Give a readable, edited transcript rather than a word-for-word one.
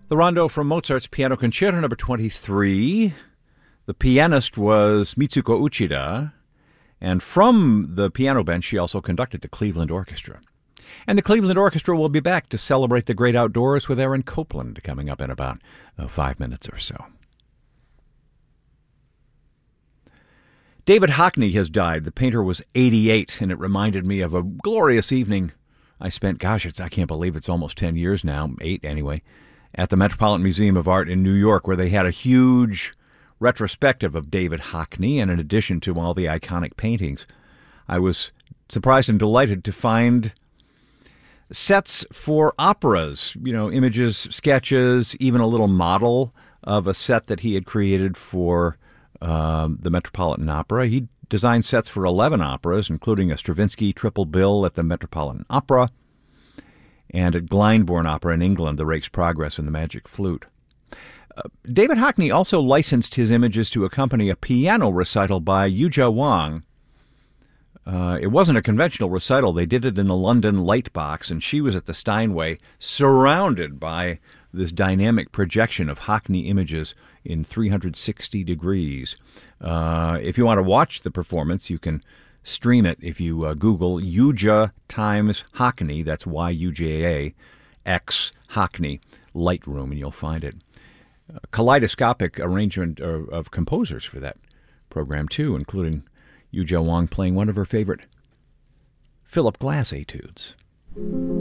The rondo from Mozart's Piano Concerto No. 23. The pianist was Mitsuko Uchida, and from the piano bench she also conducted the Cleveland Orchestra. And the Cleveland Orchestra will be back to celebrate the great outdoors with Aaron Copland coming up in about 5 minutes or so. David Hockney has died. The painter was 88, and it reminded me of a glorious evening I spent, I can't believe it's almost 10 years now, 8 anyway, at the Metropolitan Museum of Art in New York, where they had a huge retrospective of David Hockney, and in addition to all the iconic paintings, I was surprised and delighted to find sets for operas, images, sketches, even a little model of a set that he had created for the Metropolitan Opera. He designed sets for 11 operas, including a Stravinsky triple bill at the Metropolitan Opera and at Glyndebourne Opera in England, The Rake's Progress and the Magic Flute. David Hockney also licensed his images to accompany a piano recital by Yuzha Wang. It wasn't a conventional recital. They did it in the London Lightbox, and she was at the Steinway, surrounded by this dynamic projection of Hockney images in 360 degrees. If you want to watch the performance, you can stream it if you Google Yuzha times Hockney, that's Yuja X Hockney Lightroom, and you'll find it. A kaleidoscopic arrangement of composers for that program, too, including Yuzha Wang playing one of her favorite Philip Glass etudes.